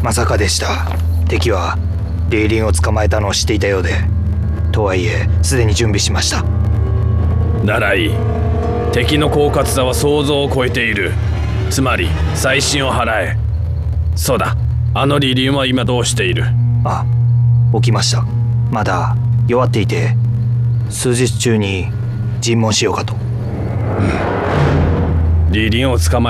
まさかでした。敵はリーリンを捕まえたのを知っていたようで、とはいえすでに準備しました。 ならいい。敵の狡猾さは想像を超えている。つまり細心を払え。そうだ、あのリーリンは今どうしている？ あ、起きました。まだ弱っていて、数日中に尋問しようかと。 リーリンを捕まえ